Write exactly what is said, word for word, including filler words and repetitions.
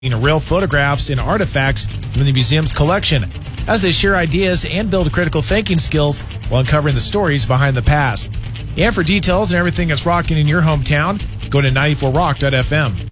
real photographs and artifacts from the museum's collection as they share ideas and build critical thinking skills while uncovering the stories behind the past. And for details and everything that's rocking in your hometown, go to ninety-four rock dot f m.